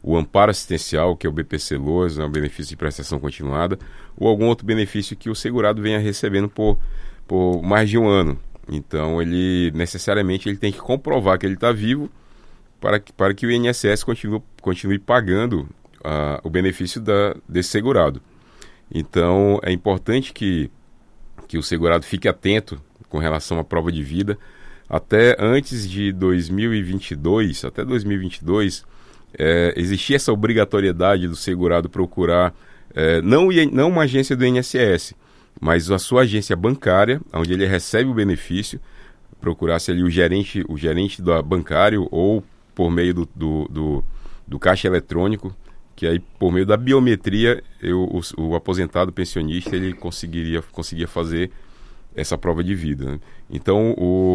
o amparo assistencial, que é o BPC-Loas, o benefício de prestação continuada, ou algum outro benefício que o segurado venha recebendo por mais de um ano. Então, ele necessariamente tem que comprovar que ele está vivo para que o INSS continue pagando o benefício desse segurado. Então, é importante que o segurado fique atento com relação à prova de vida. Até antes de 2022, existia essa obrigatoriedade do segurado procurar não uma agência do INSS, mas a sua agência bancária, onde ele recebe o benefício, procurasse ali o gerente do bancário ou por meio do caixa eletrônico, que aí por meio da biometria o aposentado pensionista ele conseguia fazer essa prova de vida, né? Então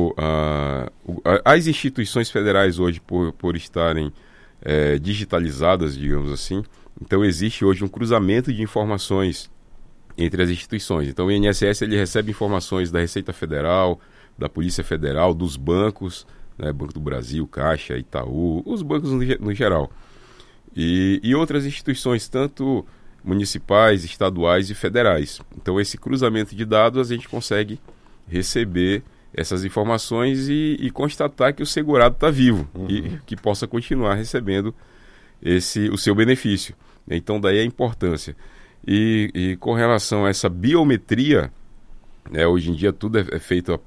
as instituições federais hoje por estarem digitalizadas, digamos assim, então existe hoje um cruzamento de informações entre as instituições. Então o INSS ele recebe informações da Receita Federal, da Polícia Federal, dos bancos, né, Banco do Brasil, Caixa, Itaú, os bancos no geral. E outras instituições, tanto municipais, estaduais e federais. Então esse cruzamento de dados a gente consegue receber essas informações e constatar que o segurado está vivo e que possa continuar recebendo o seu benefício. Então daí a importância. E com relação a essa biometria, né, hoje em dia tudo é feito,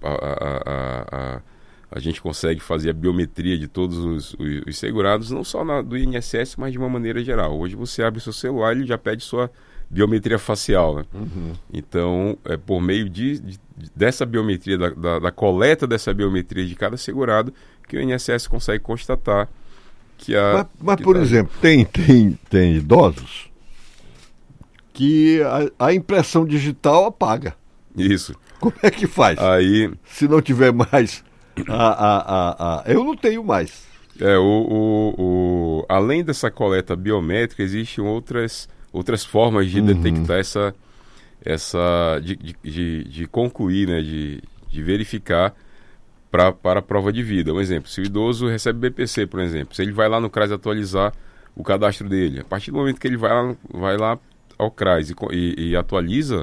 a gente consegue fazer a biometria de todos os segurados, não só do INSS, mas de uma maneira geral. Hoje você abre o seu celular e ele já pede sua biometria facial, né? Então, é por meio dessa biometria, da coleta dessa biometria de cada segurado, que o INSS consegue constatar que Mas por exemplo, tem idosos que a impressão digital apaga. Isso. Como é que faz? Aí, se não tiver mais eu não tenho mais. Além dessa coleta biométrica, existem outras formas de detectar de concluir, né, de verificar para a prova de vida. Um exemplo, se o idoso recebe BPC, por exemplo, se ele vai lá no CRAS atualizar o cadastro dele, a partir do momento que ele vai lá ao CRAS e atualiza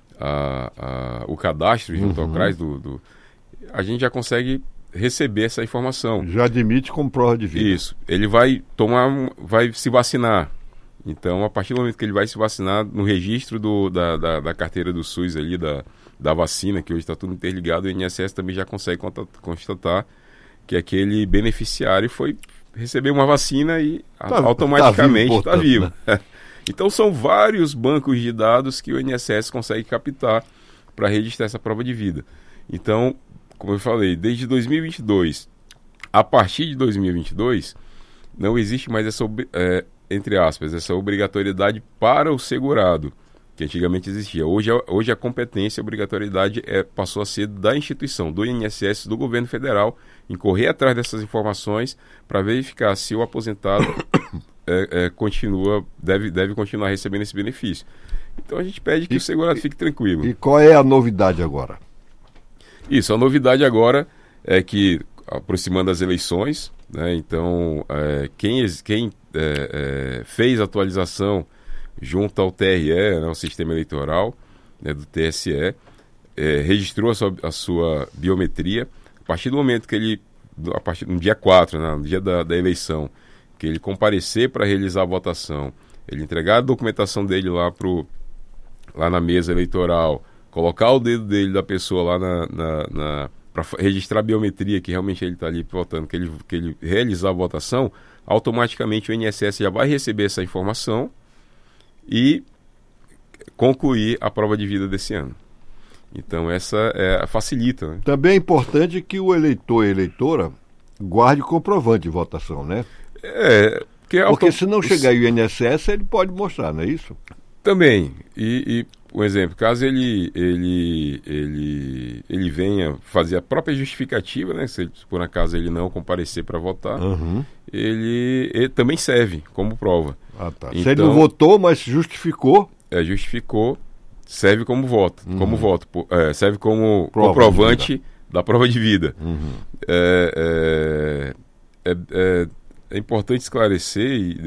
o cadastro junto ao CRAS, a gente já consegue receber essa informação. Já admite como prova de vida. Isso. Ele vai se vacinar. Então, a partir do momento que ele vai se vacinar, no registro da carteira do SUS ali, da vacina, que hoje está tudo interligado, o INSS também já consegue constatar que aquele beneficiário foi receber uma vacina e automaticamente está vivo. Né? Então, são vários bancos de dados que o INSS consegue captar para registrar essa prova de vida. Então, como eu falei, desde 2022, a partir de 2022, não existe mais entre aspas, essa obrigatoriedade para o segurado, que antigamente existia. Hoje a competência, a obrigatoriedade passou a ser da instituição, do INSS, do governo federal, em correr atrás dessas informações para verificar se o aposentado deve continuar recebendo esse benefício. Então a gente pede que o segurado fique tranquilo. E qual é a novidade agora? Isso, a novidade agora é que, aproximando as eleições, né, então quem fez a atualização junto ao TRE, né, o sistema eleitoral, né, do TSE, registrou a sua biometria, a partir do momento que no dia 4, né, no dia da eleição, que ele comparecer para realizar a votação, ele entregar a documentação dele lá na mesa eleitoral, colocar o dedo dele da pessoa lá para registrar a biometria, que realmente ele está ali votando, que ele realizar a votação, automaticamente o INSS já vai receber essa informação e concluir a prova de vida desse ano. Então essa facilita, né? Também é importante que o eleitor e eleitora guarde comprovante de votação, né? Porque se não chegar o INSS, ele pode mostrar, não é isso? Também. Um exemplo, caso ele venha fazer a própria justificativa, né? Se por acaso ele não comparecer para votar, ele também serve como prova. Tá. Então, se ele não votou, mas justificou. Justificou, serve como voto. Serve como comprovante da prova de vida. É importante esclarecer